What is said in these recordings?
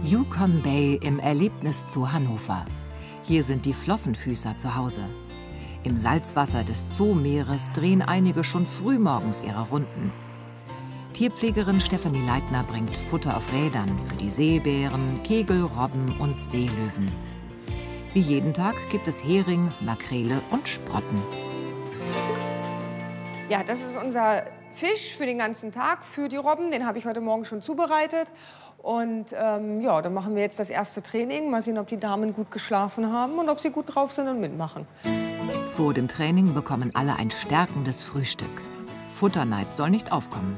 Yukon Bay im Erlebniszoo Hannover. Hier sind die Flossenfüßer zu Hause. Im Salzwasser des Zoomeeres drehen einige schon frühmorgens ihre Runden. Tierpflegerin Stefanie Leitner bringt Futter auf Rädern für die Seebären, Kegel, Robben und Seelöwen. Wie jeden Tag gibt es Hering, Makrele und Sprotten. Ja, das ist unser Fisch für den ganzen Tag, für die Robben. Den habe ich heute Morgen schon zubereitet. Und ja, dann machen wir jetzt das erste Training. Mal sehen, ob die Damen gut geschlafen haben und ob sie gut drauf sind und mitmachen. Vor dem Training bekommen alle ein stärkendes Frühstück. Futterneid soll nicht aufkommen.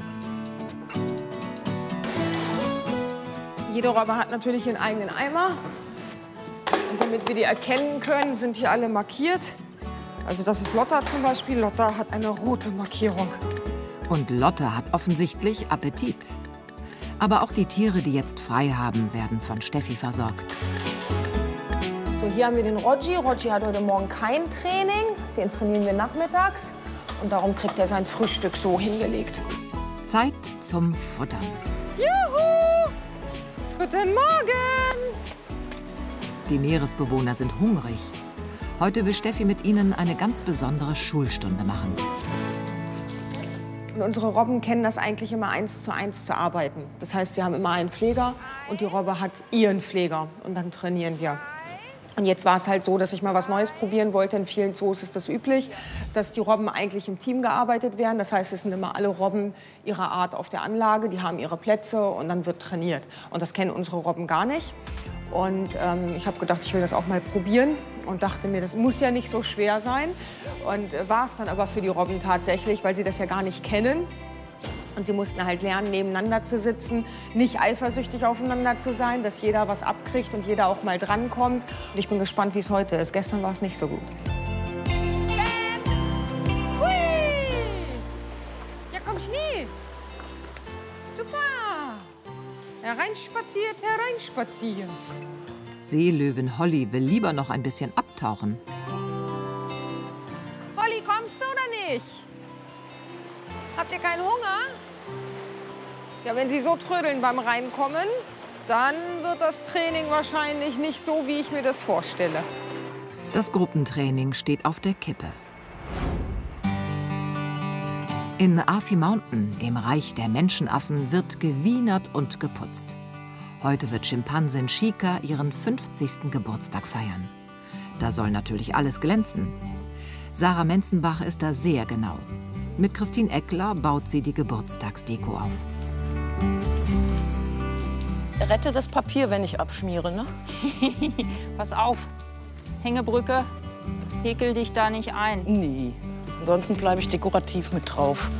Jede Robbe hat natürlich ihren eigenen Eimer. Und damit wir die erkennen können, sind die alle markiert. Also das ist Lotta zum Beispiel. Lotta hat eine rote Markierung. Und Lotte hat offensichtlich Appetit. Aber auch die Tiere, die jetzt frei haben, werden von Steffi versorgt. So, hier haben wir den Rogi. Rogi hat heute Morgen kein Training. Den trainieren wir nachmittags. Und darum kriegt er sein Frühstück so hingelegt. Zeit zum Futtern. Juhu! Guten Morgen! Die Meeresbewohner sind hungrig. Heute will Steffi mit ihnen eine ganz besondere Schulstunde machen. Und unsere Robben kennen das eigentlich immer 1:1 zu arbeiten. Das heißt, sie haben immer einen Pfleger und die Robbe hat ihren Pfleger. Und dann trainieren wir. Und jetzt war es halt so, dass ich mal was Neues probieren wollte. In vielen Zoos ist das üblich, dass die Robben eigentlich im Team gearbeitet werden. Das heißt, es sind immer alle Robben ihrer Art auf der Anlage. Die haben ihre Plätze und dann wird trainiert. Und das kennen unsere Robben gar nicht. Und ich habe gedacht, ich will das auch mal probieren und dachte mir, das muss ja nicht so schwer sein. Und war es dann aber für die Robben tatsächlich, weil sie das ja gar nicht kennen. Und sie mussten halt lernen, nebeneinander zu sitzen, nicht eifersüchtig aufeinander zu sein, dass jeder was abkriegt und jeder auch mal drankommt. Und ich bin gespannt, wie es heute ist. Gestern war es nicht so gut. Hui! Ja, komm schnell! Super! Hereinspaziert, hereinspazieren. Seelöwin Holly will lieber noch ein bisschen abtauchen. Holly, kommst du oder nicht? Habt ihr keinen Hunger? Ja, wenn Sie so trödeln beim Reinkommen, dann wird das Training wahrscheinlich nicht so, wie ich mir das vorstelle. Das Gruppentraining steht auf der Kippe. In Afi Mountain, dem Reich der Menschenaffen, wird gewienert und geputzt. Heute wird Schimpansin Chica ihren 50. Geburtstag feiern. Da soll natürlich alles glänzen. Sarah Menzenbach ist da sehr genau. Mit Christine Eckler baut sie die Geburtstagsdeko auf. Rette das Papier, wenn ich abschmiere, ne? Pass auf, Hängebrücke, häkel dich da nicht ein. Nee, ansonsten bleibe ich dekorativ mit drauf.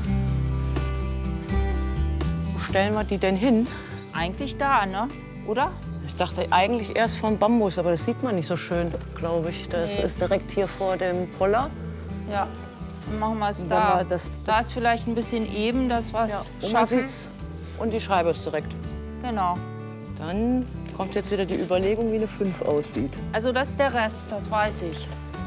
Wo stellen wir die denn hin? Eigentlich da, ne? Oder? Ich dachte eigentlich erst vom Bambus, aber das sieht man nicht so schön, glaube ich. Das ist direkt hier vor dem Poller. Ja, dann machen wir es da. Da ist vielleicht ein bisschen eben, dass wir es schaffen. Und die Scheibe ist direkt. Genau. Dann kommt jetzt wieder die Überlegung, wie eine 5 aussieht. Also das ist der Rest, das weiß ich.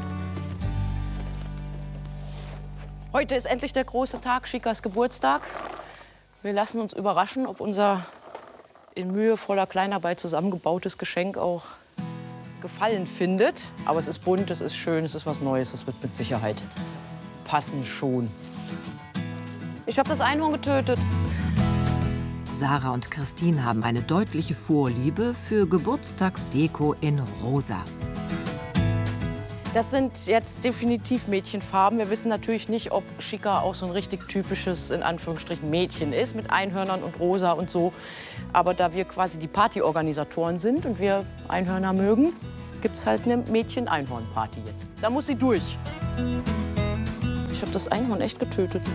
Heute ist endlich der große Tag, Chicas Geburtstag. Wir lassen uns überraschen, ob unser in mühevoller Kleinarbeit zusammengebautes Geschenk auch Gefallen findet. Aber es ist bunt, es ist schön, es ist was Neues, es wird mit Sicherheit passen schon. Ich habe das Einhorn getötet. Sarah und Christine haben eine deutliche Vorliebe für Geburtstagsdeko in Rosa. Das sind jetzt definitiv Mädchenfarben. Wir wissen natürlich nicht, ob Chica auch so ein richtig typisches, in Anführungsstrichen, Mädchen ist, mit Einhörnern und Rosa und so. Aber da wir quasi die Partyorganisatoren sind und wir Einhörner mögen, gibt es halt eine Mädchen-Einhorn-Party jetzt. Da muss sie durch. Ich habe das Einhorn echt getötet.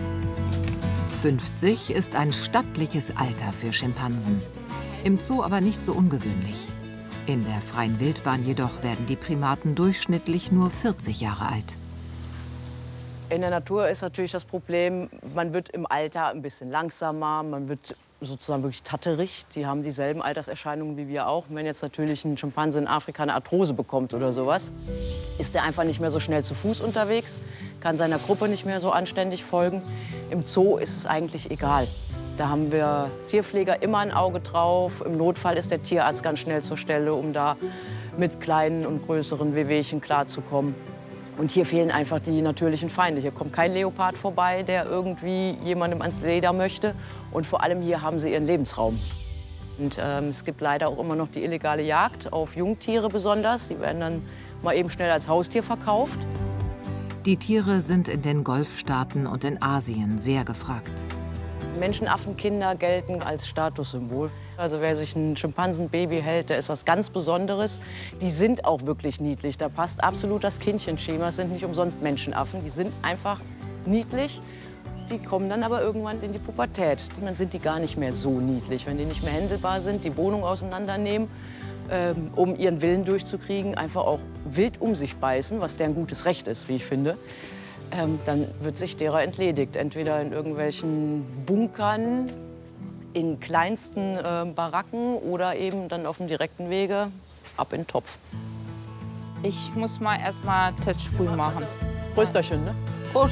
50 ist ein stattliches Alter für Schimpansen. Im Zoo aber nicht so ungewöhnlich. In der freien Wildbahn jedoch werden die Primaten durchschnittlich nur 40 Jahre alt. In der Natur ist natürlich das Problem, man wird im Alter ein bisschen langsamer, man wird sozusagen wirklich tatterig. Die haben dieselben Alterserscheinungen wie wir auch. Wenn jetzt natürlich ein Schimpanse in Afrika eine Arthrose bekommt oder sowas, ist der einfach nicht mehr so schnell zu Fuß unterwegs, kann seiner Gruppe nicht mehr so anständig folgen. Im Zoo ist es eigentlich egal. Da haben wir Tierpfleger immer ein Auge drauf. Im Notfall ist der Tierarzt ganz schnell zur Stelle, um da mit kleinen und größeren Wehwehchen klarzukommen. Und hier fehlen einfach die natürlichen Feinde. Hier kommt kein Leopard vorbei, der irgendwie jemandem ans Leder möchte. Und vor allem hier haben sie ihren Lebensraum. Und es gibt leider auch immer noch die illegale Jagd auf Jungtiere besonders. Die werden dann mal eben schnell als Haustier verkauft. Die Tiere sind in den Golfstaaten und in Asien sehr gefragt. Menschenaffenkinder gelten als Statussymbol. Also wer sich ein Schimpansenbaby hält, der ist was ganz Besonderes. Die sind auch wirklich niedlich. Da passt absolut das Kindchenschema. Es sind nicht umsonst Menschenaffen. Die sind einfach niedlich. Die kommen dann aber irgendwann in die Pubertät. Dann sind die gar nicht mehr so niedlich. Wenn die nicht mehr händelbar sind, die Wohnung auseinandernehmen, um ihren Willen durchzukriegen, einfach auch wild um sich beißen, was deren gutes Recht ist, wie ich finde. Dann wird sich derer entledigt. Entweder in irgendwelchen Bunkern, in kleinsten Baracken oder eben dann auf dem direkten Wege ab in den Topf. Ich muss mal erst mal Testsprühen machen. Prösterchen, ne? Prost.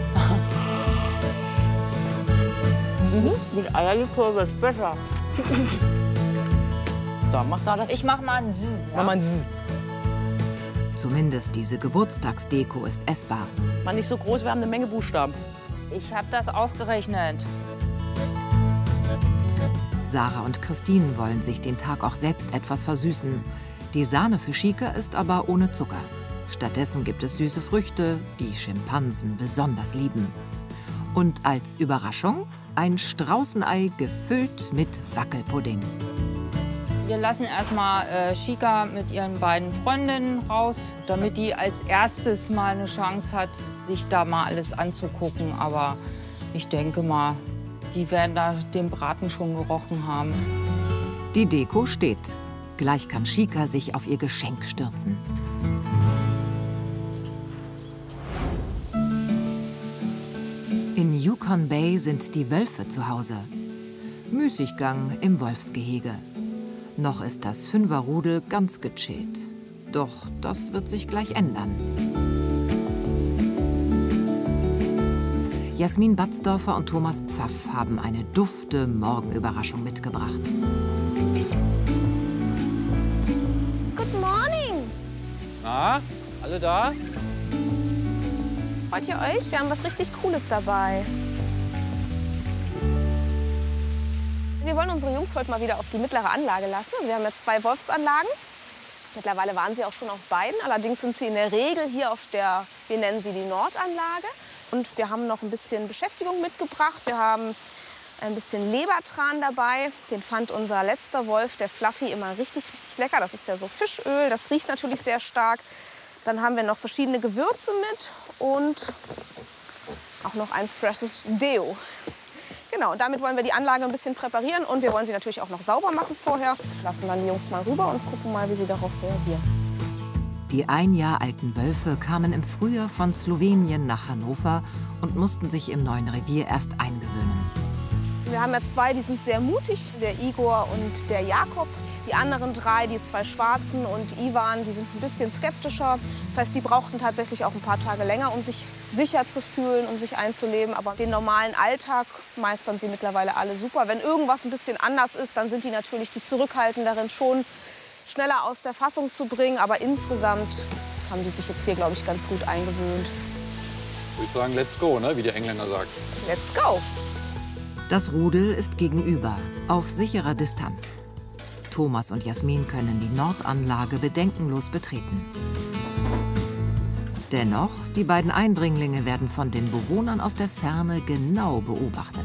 Mit Eierlikör wird's besser. Da, mach da das. Ich mach mal ein Z. Ja? Mach mal ein Z. Zumindest diese Geburtstagsdeko ist essbar. Mal nicht so groß, wir haben eine Menge Buchstaben. Ich habe das ausgerechnet. Sarah und Christine wollen sich den Tag auch selbst etwas versüßen. Die Sahne für Chica ist aber ohne Zucker. Stattdessen gibt es süße Früchte, die Schimpansen besonders lieben. Und als Überraschung ein Straußenei gefüllt mit Wackelpudding. Wir lassen erstmal Chica mit ihren beiden Freundinnen raus, damit die als erstes mal eine Chance hat, sich da mal alles anzugucken. Aber ich denke mal, die werden da den Braten schon gerochen haben. Die Deko steht. Gleich kann Chica sich auf ihr Geschenk stürzen. In Yukon Bay sind die Wölfe zu Hause. Müßiggang im Wolfsgehege. Noch ist das Fünferrudel ganz gechillt. Doch das wird sich gleich ändern. Jasmin Batzdorfer und Thomas Pfaff haben eine dufte Morgenüberraschung mitgebracht. Good morning! Na, alle da? Freut ihr euch? Wir haben was richtig Cooles dabei. Wir wollen unsere Jungs heute mal wieder auf die mittlere Anlage lassen. Also wir haben jetzt 2 Wolfsanlagen. Mittlerweile waren sie auch schon auf beiden. Allerdings sind sie in der Regel hier auf der, wir nennen sie die Nordanlage. Und wir haben noch ein bisschen Beschäftigung mitgebracht. Wir haben ein bisschen Lebertran dabei. Den fand unser letzter Wolf, der Fluffy, immer richtig, richtig lecker. Das ist ja so Fischöl. Das riecht natürlich sehr stark. Dann haben wir noch verschiedene Gewürze mit und auch noch ein freshes Deo. Genau, und damit wollen wir die Anlage ein bisschen präparieren und wir wollen sie natürlich auch noch sauber machen vorher. Lassen dann die Jungs mal rüber und gucken mal, wie sie darauf reagieren. Die 1 Jahr alten Wölfe kamen im Frühjahr von Slowenien nach Hannover und mussten sich im neuen Revier erst eingewöhnen. Wir haben ja 2, die sind sehr mutig, der Igor und der Jakob. Die anderen 3, die 2 Schwarzen und Ivan, die sind ein bisschen skeptischer. Das heißt, die brauchten tatsächlich auch ein paar Tage länger, um sich sicher zu fühlen, um sich einzuleben. Aber den normalen Alltag meistern sie mittlerweile alle super. Wenn irgendwas ein bisschen anders ist, dann sind die natürlich die Zurückhaltenderen schon schneller aus der Fassung zu bringen. Aber insgesamt haben die sich jetzt hier, glaube ich, ganz gut eingewöhnt. Würde ich sagen, let's go, ne? Wie der Engländer sagt. Let's go! Das Rudel ist gegenüber, auf sicherer Distanz. Thomas und Jasmin können die Nordanlage bedenkenlos betreten. Dennoch, die beiden Eindringlinge werden von den Bewohnern aus der Ferne genau beobachtet.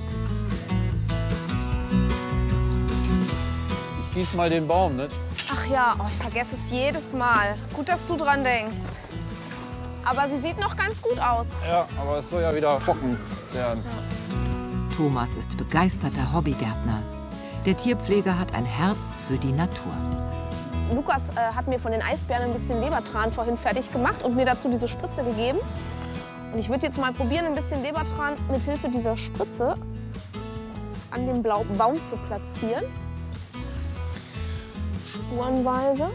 Ich gieß mal den Baum, ne? Ach ja, oh, ich vergesse es jedes Mal. Gut, dass du dran denkst. Aber sie sieht noch ganz gut aus. Ja, aber es soll ja wieder trocken werden. Thomas ist begeisterter Hobbygärtner. Der Tierpfleger hat ein Herz für die Natur. Lukas hat mir von den Eisbären ein bisschen Lebertran vorhin fertig gemacht und mir dazu diese Spritze gegeben. Und ich würde jetzt mal probieren, ein bisschen Lebertran mit Hilfe dieser Spritze an dem Baum zu platzieren. Spurenweise.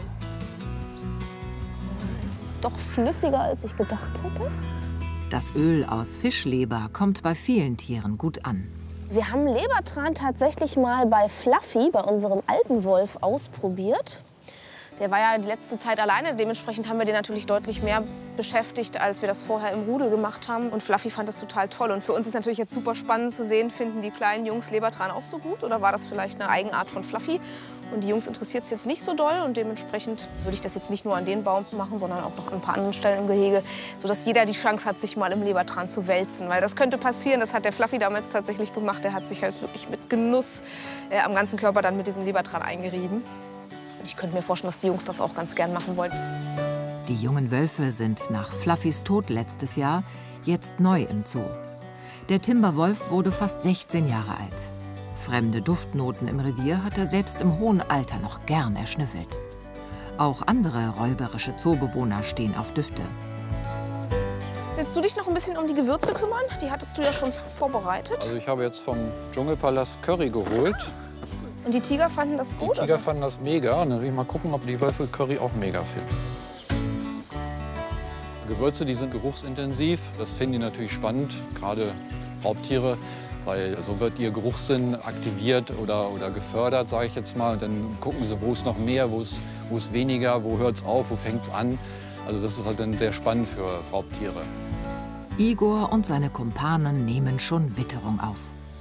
Ist doch flüssiger, als ich gedacht hätte. Das Öl aus Fischleber kommt bei vielen Tieren gut an. Wir haben Lebertran tatsächlich mal bei Fluffy, bei unserem Alpenwolf, ausprobiert. Der war ja die letzte Zeit alleine, dementsprechend haben wir den natürlich deutlich mehr beschäftigt, als wir das vorher im Rudel gemacht haben. Und Fluffy fand das total toll. Und für uns ist natürlich jetzt super spannend zu sehen, finden die kleinen Jungs Lebertran auch so gut oder war das vielleicht eine Eigenart von Fluffy? Und die Jungs interessiert es jetzt nicht so doll und dementsprechend würde ich das jetzt nicht nur an den Baum machen, sondern auch noch an ein paar anderen Stellen im Gehege, sodass jeder die Chance hat, sich mal im Lebertran zu wälzen. Weil das könnte passieren, das hat der Fluffy damals tatsächlich gemacht. Der hat sich halt wirklich mit Genuss am ganzen Körper dann mit diesem Lebertran eingerieben. Ich könnte mir vorstellen, dass die Jungs das auch ganz gern machen wollten. Die jungen Wölfe sind nach Fluffys Tod letztes Jahr jetzt neu im Zoo. Der Timberwolf wurde fast 16 Jahre alt. Fremde Duftnoten im Revier hat er selbst im hohen Alter noch gern erschnüffelt. Auch andere räuberische Zoobewohner stehen auf Düfte. Willst du dich noch ein bisschen um die Gewürze kümmern? Die hattest du ja schon vorbereitet. Also ich habe jetzt vom Dschungelpalast Curry geholt. Und die Tiger fanden das gut? Die Tiger fanden das mega. Und dann will ich mal gucken, ob die Wölfe Curry auch mega finden. Gewürze, die sind geruchsintensiv. Das finden die natürlich spannend, gerade Raubtiere. Weil so wird ihr Geruchssinn aktiviert oder gefördert, sage ich jetzt mal. Und dann gucken sie, wo ist noch mehr, wo ist weniger, wo hört es auf, wo fängt es an. Also das ist halt dann sehr spannend für Raubtiere. Igor und seine Kumpanen nehmen schon Witterung auf.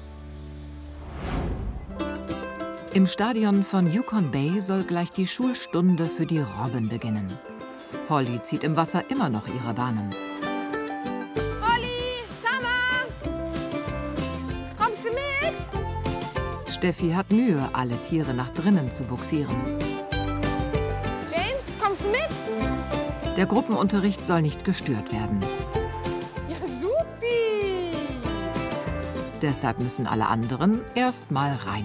Im Stadion von Yukon Bay soll gleich die Schulstunde für die Robben beginnen. Holly zieht im Wasser immer noch ihre Bahnen. Holly, Summer, kommst du mit? Steffi hat Mühe, alle Tiere nach drinnen zu bugsieren. James, kommst du mit? Der Gruppenunterricht soll nicht gestört werden. Ja, supi! Deshalb müssen alle anderen erst mal rein.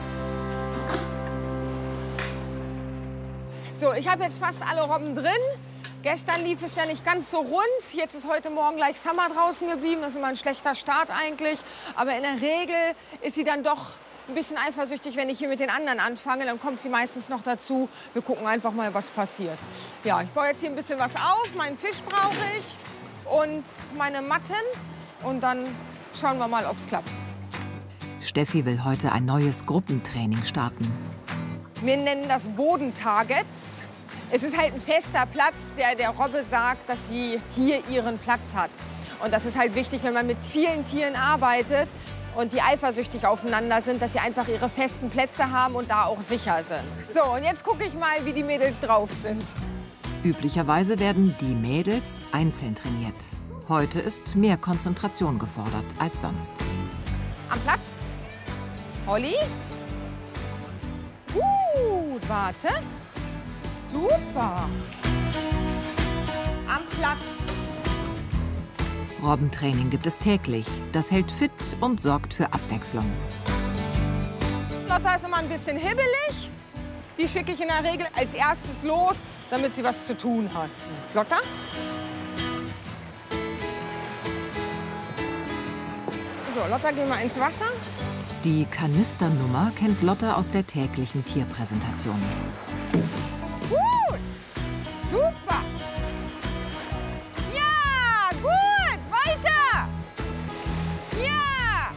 So, ich habe jetzt fast alle Robben drin. Gestern lief es ja nicht ganz so rund. Jetzt ist heute Morgen gleich Summer draußen geblieben. Das ist immer ein schlechter Start eigentlich. Aber in der Regel ist sie dann doch ein bisschen eifersüchtig, wenn ich hier mit den anderen anfange. Dann kommt sie meistens noch dazu. Wir gucken einfach mal, was passiert. Ja, ich baue jetzt hier ein bisschen was auf. Meinen Fisch brauche ich und meine Matten. Und dann schauen wir mal, ob es klappt. Steffi will heute ein neues Gruppentraining starten. Wir nennen das Bodentargets. Es ist halt ein fester Platz, der Robbe sagt, dass sie hier ihren Platz hat. Und das ist halt wichtig, wenn man mit vielen Tieren arbeitet und die eifersüchtig aufeinander sind, dass sie einfach ihre festen Plätze haben und da auch sicher sind. So, und jetzt gucke ich mal, wie die Mädels drauf sind. Üblicherweise werden die Mädels einzeln trainiert. Heute ist mehr Konzentration gefordert als sonst. Am Platz. Holly. Gut, warte. Super. Am Platz. Robbentraining gibt es täglich. Das hält fit und sorgt für Abwechslung. Lotta ist immer ein bisschen hibbelig. Die schicke ich in der Regel als erstes los, damit sie was zu tun hat. Lotta? So, Lotta, geh mal ins Wasser. Die Kanisternummer kennt Lotta aus der täglichen Tierpräsentation. Gut! Super! Ja, gut! Weiter! Ja!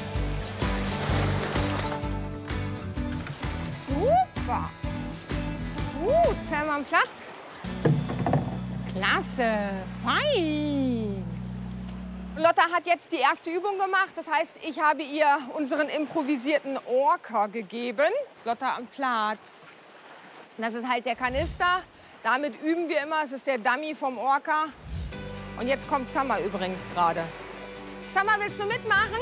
Super! Gut, Pam am Platz. Klasse! Fein! Lotta hat jetzt die erste Übung gemacht. Das heißt, ich habe ihr unseren improvisierten Orca gegeben. Lotta am Platz. Das ist halt der Kanister. Damit üben wir immer. Es ist der Dummy vom Orca. Und jetzt kommt Summer übrigens gerade. Summer, willst du mitmachen?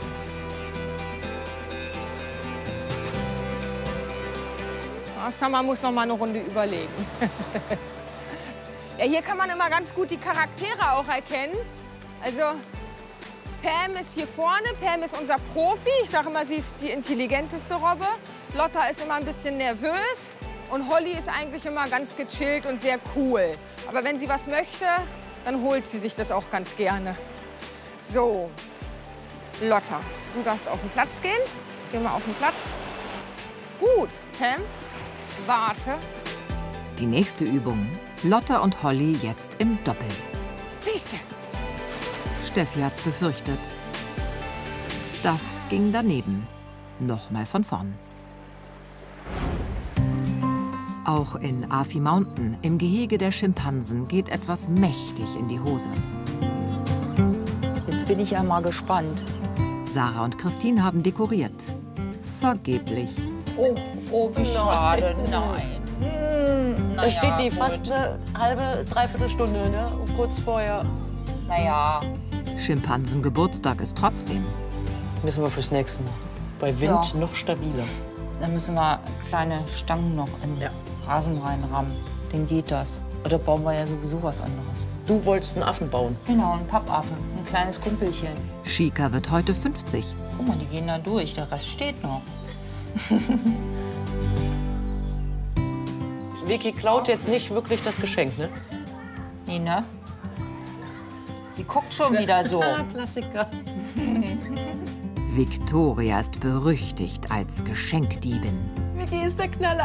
Oh, Summer muss noch mal eine Runde überlegen. Ja, hier kann man immer ganz gut die Charaktere auch erkennen. Also Pam ist hier vorne. Pam ist unser Profi. Ich sage immer, sie ist die intelligenteste Robbe. Lotta ist immer ein bisschen nervös. Und Holly ist eigentlich immer ganz gechillt und sehr cool. Aber wenn sie was möchte, dann holt sie sich das auch ganz gerne. So, Lotta, du darfst auf den Platz gehen. Geh mal auf den Platz. Gut, Pam, warte. Die nächste Übung. Lotta und Holly jetzt im Doppel. Siehste. Steffi hat's befürchtet. Das ging daneben. Nochmal von vorn. Auch in Afi Mountain, im Gehege der Schimpansen, geht etwas mächtig in die Hose. Jetzt bin ich ja mal gespannt. Sarah und Christine haben dekoriert. Vergeblich. Oh, wie schade. Nein. Da steht die fast eine halbe, dreiviertel Stunde, ne? Kurz vorher. Naja, Schimpansengeburtstag ist trotzdem. Müssen wir fürs nächste Mal. Bei Wind Ja. noch stabiler. dann müssen wir kleine Stangen noch in den Rasen reinrammen. Dann geht das. Oder bauen wir ja sowieso was anderes. Du wolltest einen Affen bauen. Genau, ein Pappaffen, ein kleines Kumpelchen. Chica wird heute 50. Guck mal, die gehen da durch, der Rest steht noch. Vicky klaut jetzt nicht wirklich das Geschenk, ne? Nee, ne? Die guckt schon wieder so. Klassiker. Victoria ist berüchtigt als Geschenkdiebin. Vicky ist der Knaller.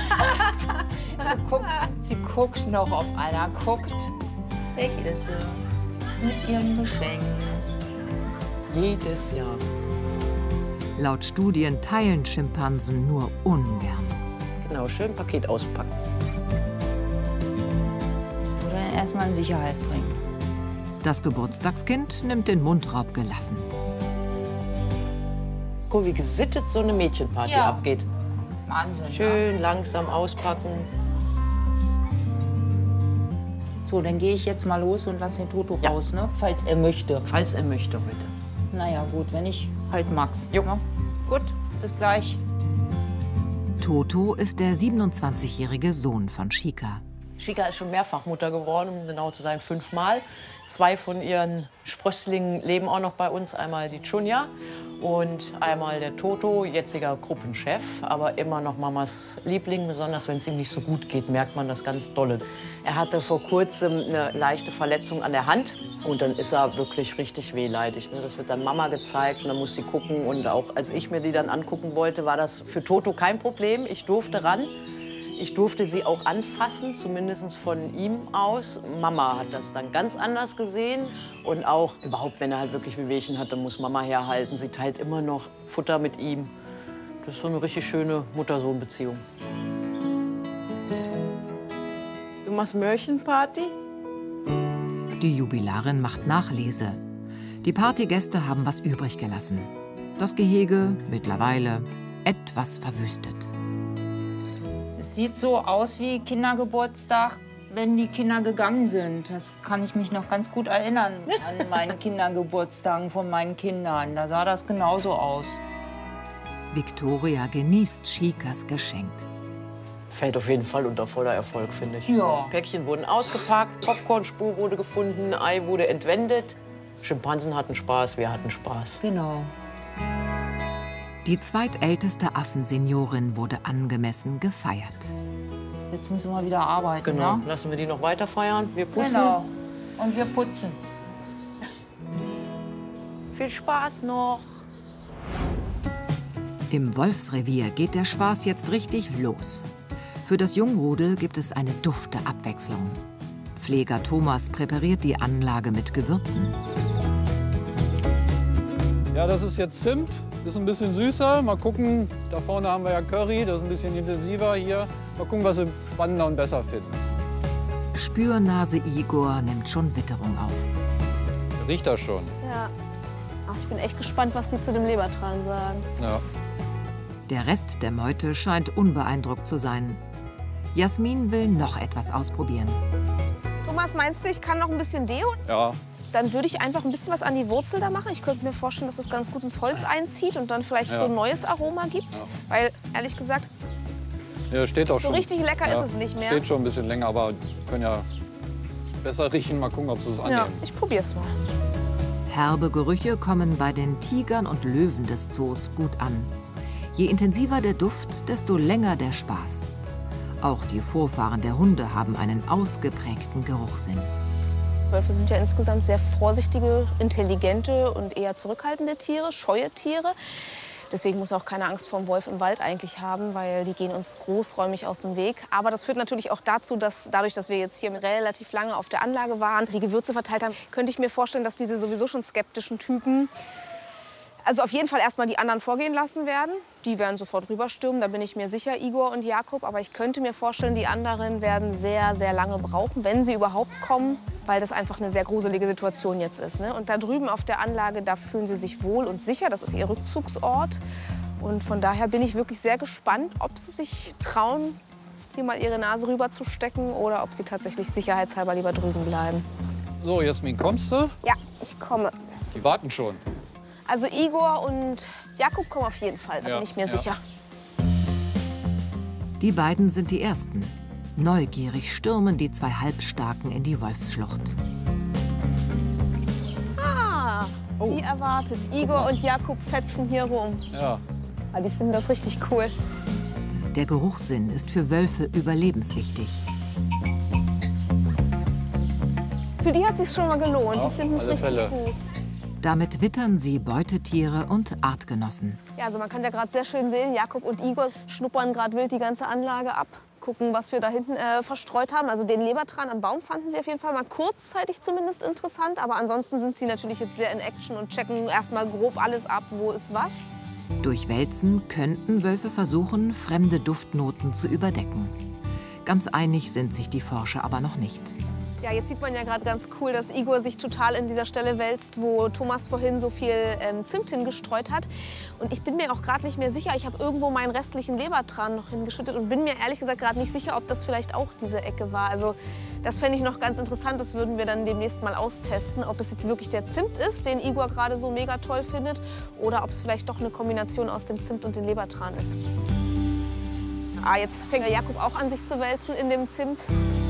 Sie guckt noch, ob einer guckt. Welche ist sie? Mit ihrem Geschenk. Jedes Jahr. Laut Studien teilen Schimpansen nur ungern. Genau, schön Paket auspacken. Oder erstmal in Sicherheit bringen. Das Geburtstagskind nimmt den Mundraub gelassen. Guck, wie gesittet so eine Mädchenparty Ja. abgeht. Wahnsinn. Schön langsam auspacken. So, dann gehe ich jetzt mal los und lasse den Toto Ja. raus, ne? Falls er möchte. Falls er möchte heute. Naja, gut, wenn ich halt Max. Jo. Ne? Gut, bis gleich. Toto ist der 27-jährige Sohn von Chica. Chica ist schon mehrfach Mutter geworden, um genau zu sein, 5-mal. 2 von ihren Sprösslingen leben auch noch bei uns. Einmal die Chunja und einmal der Toto, jetziger Gruppenchef. Aber immer noch Mamas Liebling, besonders wenn es ihm nicht so gut geht, merkt man das ganz dolle. Er hatte vor kurzem eine leichte Verletzung an der Hand. Und dann ist er wirklich richtig wehleidig. Ne? Das wird dann Mama gezeigt und dann muss sie gucken. Und auch als ich mir die dann angucken wollte, war das für Toto kein Problem. Ich durfte ran. Ich durfte sie auch anfassen, zumindest von ihm aus. Mama hat das dann ganz anders gesehen. Und auch überhaupt, wenn er halt wirklich Wehwehchen hat, dann muss Mama herhalten. Sie teilt immer noch Futter mit ihm. Das ist so eine richtig schöne Mutter-Sohn-Beziehung. Du machst Märchenparty? Die Jubilarin macht Nachlese. Die Partygäste haben was übrig gelassen. Das Gehege mittlerweile etwas verwüstet. Es sieht so aus wie Kindergeburtstag, wenn die Kinder gegangen sind. Das kann ich mich noch ganz gut erinnern an meinen Kindergeburtstagen von meinen Kindern. Da sah das genauso aus. Victoria genießt Chicas Geschenk. Fällt auf jeden Fall unter voller Erfolg, finde ich. Ja. Päckchen wurden ausgepackt, Popcornspur wurde gefunden, Ei wurde entwendet. Schimpansen hatten Spaß, wir hatten Spaß. Genau. Die zweitälteste Affenseniorin wurde angemessen gefeiert. Jetzt müssen wir wieder arbeiten, Genau. ne? Lassen wir die noch weiter feiern. Wir putzen. Genau. Und wir putzen. Viel Spaß noch. Im Wolfsrevier geht der Spaß jetzt richtig los. Für das Jungrudel gibt es eine dufte Abwechslung. Pfleger Thomas präpariert die Anlage mit Gewürzen. Ja, das ist jetzt Zimt. Ist ein bisschen süßer. Mal gucken, da vorne haben wir ja Curry, das ist ein bisschen intensiver hier. Mal gucken, was sie spannender und besser finden. Spürnase Igor nimmt schon Witterung auf. Riecht das schon? Ja. Ach, ich bin echt gespannt, was die zu dem Lebertran sagen. Ja. Der Rest der Meute scheint unbeeindruckt zu sein. Jasmin will noch etwas ausprobieren. Thomas, meinst du, ich kann noch ein bisschen Deo? Ja. Dann würde ich einfach ein bisschen was an die Wurzel da machen. Ich könnte mir vorstellen, dass das ganz gut ins Holz einzieht und dann vielleicht so ein neues Aroma gibt. Weil, ehrlich gesagt, Ja, steht auch so schon. richtig lecker ist es nicht mehr. Steht schon ein bisschen länger, aber können ja besser riechen. Mal gucken, ob sie es annehmen. Ja, ich probier's mal. Herbe Gerüche kommen bei den Tigern und Löwen des Zoos gut an. Je intensiver der Duft, desto länger der Spaß. Auch die Vorfahren der Hunde haben einen ausgeprägten Geruchssinn. Wölfe sind ja insgesamt sehr vorsichtige, intelligente und eher zurückhaltende Tiere, scheue Tiere. Deswegen muss auch keine Angst vor dem Wolf im Wald eigentlich haben, weil die gehen uns großräumig aus dem Weg. Aber das führt natürlich auch dazu, dass dadurch, dass wir jetzt hier relativ lange auf der Anlage waren, die Gewürze verteilt haben, könnte ich mir vorstellen, dass diese sowieso schon skeptischen Typen Also auf jeden Fall erstmal die anderen vorgehen lassen werden. Die werden sofort rüberstürmen, da bin ich mir sicher, Igor und Jakob. Aber ich könnte mir vorstellen, die anderen werden sehr, sehr lange brauchen, wenn sie überhaupt kommen, weil das einfach eine sehr gruselige Situation jetzt ist. Ne? Und da drüben auf der Anlage, da fühlen sie sich wohl und sicher. Das ist ihr Rückzugsort. Und von daher bin ich wirklich sehr gespannt, ob sie sich trauen, hier mal ihre Nase rüber zu stecken oder ob sie tatsächlich sicherheitshalber lieber drüben bleiben. So, Jasmin, kommst du? Ja, ich komme. Die warten schon. Also Igor und Jakob kommen auf jeden Fall, da bin ich mir sicher. Die beiden sind die Ersten. Neugierig stürmen die zwei Halbstarken in die Wolfsschlucht. Ah, wie erwartet. Igor und Jakob fetzen hier rum. Ja. Ah, die finden das richtig cool. Der Geruchssinn ist für Wölfe überlebenswichtig. Für die hat es sich schon mal gelohnt. Ja, die finden es alle richtig Fälle. gut. Damit wittern sie Beutetiere und Artgenossen. Ja, also man kann ja gerade sehr schön sehen, Jakob und Igor schnuppern gerade wild die ganze Anlage ab. Gucken, was wir da hinten verstreut haben. Also den Lebertran am Baum fanden sie auf jeden Fall mal kurzzeitig zumindest interessant. Aber ansonsten sind sie natürlich jetzt sehr in Action und checken erstmal grob alles ab, wo ist was. Durch Wälzen könnten Wölfe versuchen, fremde Duftnoten zu überdecken. Ganz einig sind sich die Forscher aber noch nicht. Ja, jetzt sieht man ja gerade ganz cool, dass Igor sich total in dieser Stelle wälzt, wo Thomas vorhin so viel Zimt hingestreut hat. Und ich bin mir auch gerade nicht mehr sicher, ich habe irgendwo meinen restlichen Lebertran noch hingeschüttet und bin mir ehrlich gesagt gerade nicht sicher, ob das vielleicht auch diese Ecke war. Also das fände ich noch ganz interessant, das würden wir dann demnächst mal austesten, ob es jetzt wirklich der Zimt ist, den Igor gerade so mega toll findet, oder ob es vielleicht doch eine Kombination aus dem Zimt und dem Lebertran ist. Ah, jetzt fängt Jakob auch an, sich zu wälzen in dem Zimt.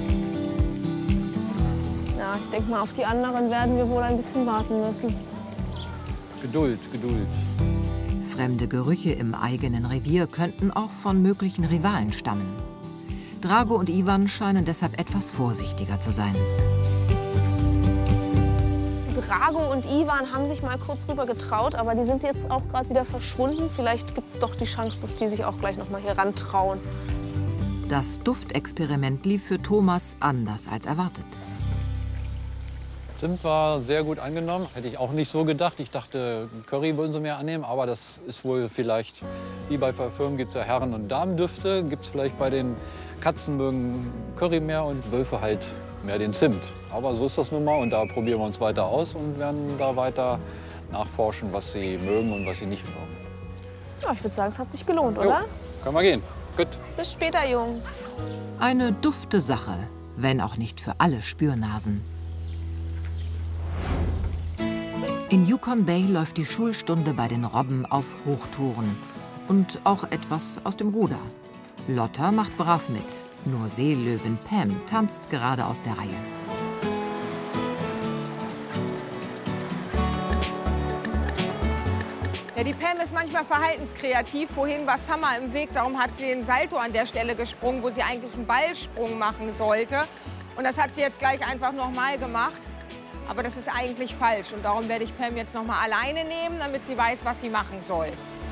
Ja, ich denke mal, auf die anderen werden wir wohl ein bisschen warten müssen. Geduld, Geduld. Fremde Gerüche im eigenen Revier könnten auch von möglichen Rivalen stammen. Drago und Ivan scheinen deshalb etwas vorsichtiger zu sein. Drago und Ivan haben sich mal kurz rüber getraut, aber die sind jetzt auch gerade wieder verschwunden. Vielleicht gibt es doch die Chance, dass die sich auch gleich noch mal hier rantrauen. Das Duftexperiment lief für Thomas anders als erwartet. Zimt war sehr gut angenommen, hätte ich auch nicht so gedacht. Ich dachte, Curry würden sie mehr annehmen, aber das ist wohl vielleicht, wie bei Parfüm gibt es ja Herren- und Damendüfte, gibt es vielleicht bei den Katzen mögen Curry mehr und Wölfe halt mehr den Zimt. Aber so ist das nun mal und da probieren wir uns weiter aus und werden da weiter nachforschen, was sie mögen und was sie nicht mögen. Ja, ich würde sagen, es hat sich gelohnt, Jo, oder? können wir gehen. Gut. Bis später, Jungs. Eine dufte Sache, wenn auch nicht für alle Spürnasen. In Yukon Bay läuft die Schulstunde bei den Robben auf Hochtouren. Und auch etwas aus dem Ruder. Lotta macht brav mit. Nur Seelöwin Pam tanzt gerade aus der Reihe. Ja, die Pam ist manchmal verhaltenskreativ. Vorhin war Summer im Weg, darum hat sie den Salto an der Stelle gesprungen, wo sie eigentlich einen Ballsprung machen sollte. Und das hat sie jetzt gleich einfach nochmal gemacht. Aber das ist eigentlich falsch und darum werde ich Pam jetzt noch mal alleine nehmen, damit sie weiß, was sie machen soll.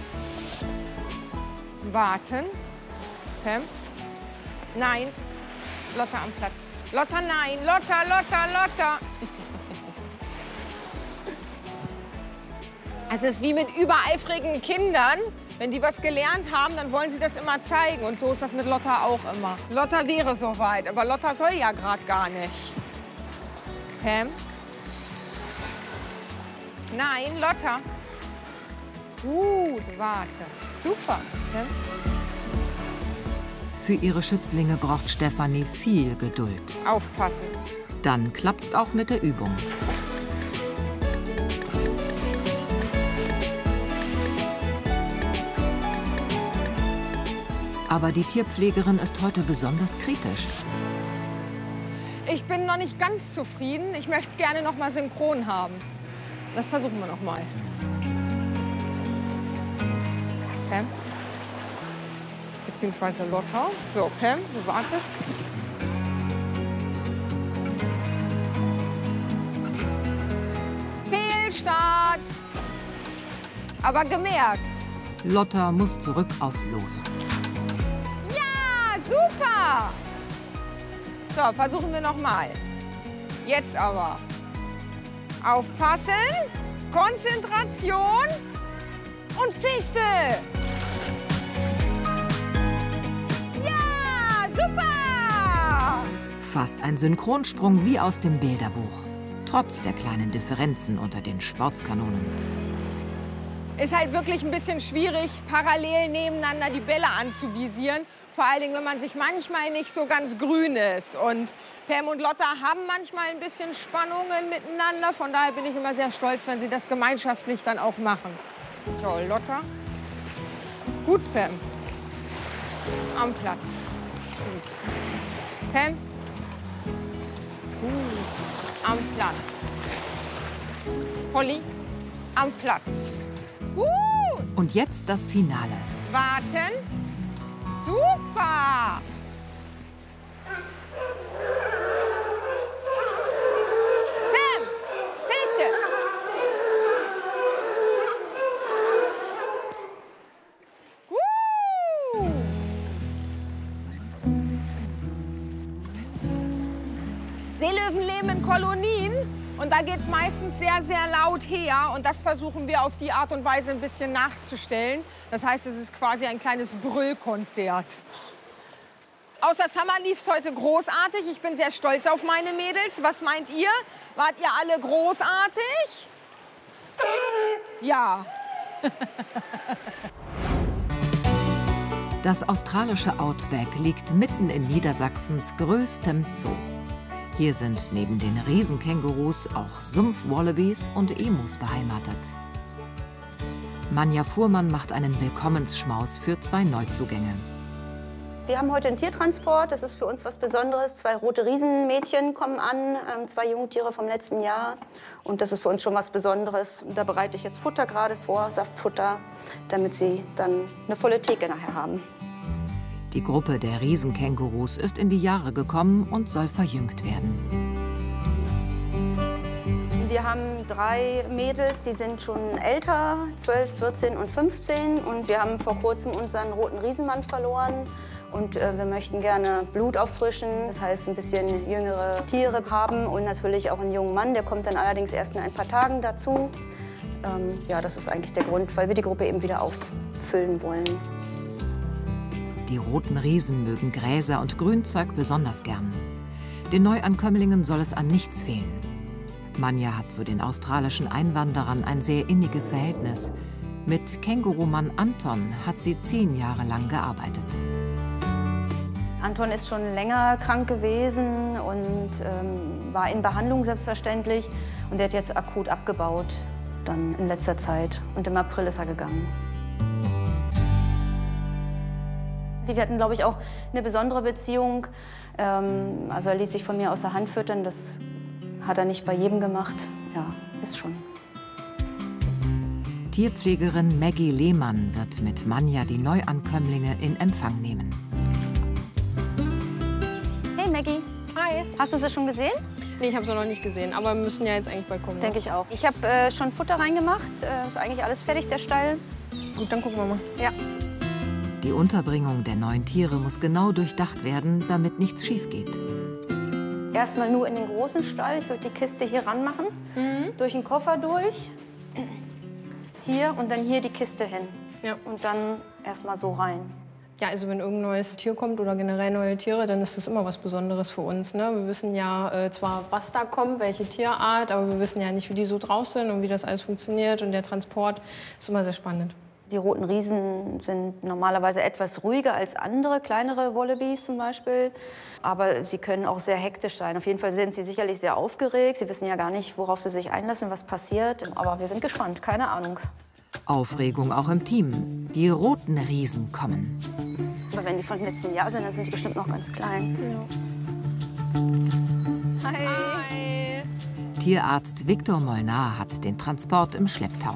Warten. Pam? Nein. Lotta am Platz. Lotta, nein. Lotta, Lotta, Lotta. Also es ist wie mit übereifrigen Kindern. Wenn die was gelernt haben, dann wollen sie das immer zeigen. Und so ist das mit Lotta auch immer. Lotta wäre soweit, aber Lotta soll ja gerade gar nicht. Pam? Nein, Lotta. Gut, warte. Super. Ja? Für ihre Schützlinge braucht Stefanie viel Geduld. Aufpassen. Dann klappt's auch mit der Übung. Aber die Tierpflegerin ist heute besonders kritisch. Ich bin noch nicht ganz zufrieden. Ich möchte es gerne noch mal synchron haben. Das versuchen wir noch mal. Pam? Beziehungsweise Lotta. So, Pam, du wartest. Fehlstart. Aber gemerkt. Lotta muss zurück auf Los. Ja, super. So, versuchen wir noch mal. Jetzt aber. Aufpassen. Konzentration. Und feste! Ja, super! Fast ein Synchronsprung wie aus dem Bilderbuch. Trotz der kleinen Differenzen unter den Sportskanonen. Ist halt wirklich ein bisschen schwierig, parallel nebeneinander die Bälle anzuvisieren. Vor allen Dingen, wenn man sich manchmal nicht so ganz grün ist. Und Pam und Lotta haben manchmal ein bisschen Spannungen miteinander. Von daher bin ich immer sehr stolz, wenn sie das gemeinschaftlich dann auch machen. So, Lotta. Gut, Pam. Am Platz. Gut. Pam. Gut. Am Platz. Holly. Am Platz. Gut. Und jetzt das Finale. Warten. Super! Pam, feste! Seelöwen leben in Kolonien. Und da geht es meistens sehr, sehr laut her. Und das versuchen wir auf die Art und Weise ein bisschen nachzustellen. Das heißt, es ist quasi ein kleines Brüllkonzert. Außer Summer lief es heute großartig. Ich bin sehr stolz auf meine Mädels. Was meint ihr? Wart ihr alle großartig? Ja. Das australische Outback liegt mitten in Niedersachsens größtem Zoo. Hier sind neben den Riesenkängurus auch Sumpfwallabies und Emus beheimatet. Manja Fuhrmann macht einen Willkommensschmaus für 2 Neuzugänge. Wir haben heute einen Tiertransport. Das ist für uns was Besonderes. 2 rote Riesenmädchen kommen an, 2 Jungtiere vom letzten Jahr. Und das ist für uns schon was Besonderes. Da bereite ich jetzt Futter gerade vor, Saftfutter, damit sie dann eine volle Theke nachher haben. Die Gruppe der Riesenkängurus ist in die Jahre gekommen und soll verjüngt werden. Wir haben 3 Mädels, die sind schon älter, 12, 14 und 15. Und wir haben vor kurzem unseren roten Riesenmann verloren. Und wir möchten gerne Blut auffrischen, das heißt ein bisschen jüngere Tiere haben und natürlich auch einen jungen Mann. Der kommt dann allerdings erst in ein paar Tagen dazu. Ja, das ist eigentlich der Grund, weil wir die Gruppe eben wieder auffüllen wollen. Die roten Riesen mögen Gräser und Grünzeug besonders gern. Den Neuankömmlingen soll es an nichts fehlen. Manja hat zu den australischen Einwanderern ein sehr inniges Verhältnis. Mit Kängurumann Anton hat sie 10 Jahre lang gearbeitet. Anton ist schon länger krank gewesen und war in Behandlung selbstverständlich. Und der hat jetzt akut abgebaut, dann in letzter Zeit. Und im April ist er gegangen. Wir hatten, glaube ich, auch eine besondere Beziehung. Also er ließ sich von mir aus der Hand füttern. Das hat er nicht bei jedem gemacht. Ja, ist schon. Tierpflegerin Maggie Lehmann wird mit Manja die Neuankömmlinge in Empfang nehmen. Hey Maggie. Hi. Hast du sie schon gesehen? Nee, ich habe sie noch nicht gesehen, aber wir müssen ja jetzt eigentlich bald kommen. Denke ich auch. Ich habe schon Futter reingemacht. Ist eigentlich alles fertig, der Stall. Gut, dann gucken wir mal. Ja. Die Unterbringung der neuen Tiere muss genau durchdacht werden, damit nichts schief geht. Erstmal nur in den großen Stall. Ich würde die Kiste hier ranmachen, durch den Koffer durch, hier und dann hier die Kiste hin. Ja. Und dann erstmal so rein. Ja, also wenn irgendein neues Tier kommt oder generell neue Tiere, dann ist das immer was Besonderes für uns. Ne? Wir wissen ja zwar, was da kommt, welche Tierart, aber wir wissen ja nicht, wie die so drauf sind und wie das alles funktioniert. Und der Transport ist immer sehr spannend. Die roten Riesen sind normalerweise etwas ruhiger als andere, kleinere Wallabies zum Beispiel. Aber sie können auch sehr hektisch sein. Auf jeden Fall sind sie sicherlich sehr aufgeregt. Sie wissen ja gar nicht, worauf sie sich einlassen, was passiert. Aber wir sind gespannt, keine Ahnung. Aufregung auch im Team. Die roten Riesen kommen. Aber wenn die von letzten Jahr sind, dann sind die bestimmt noch ganz klein. Ja. Hi. Tierarzt Viktor Molnar hat den Transport im Schlepptau.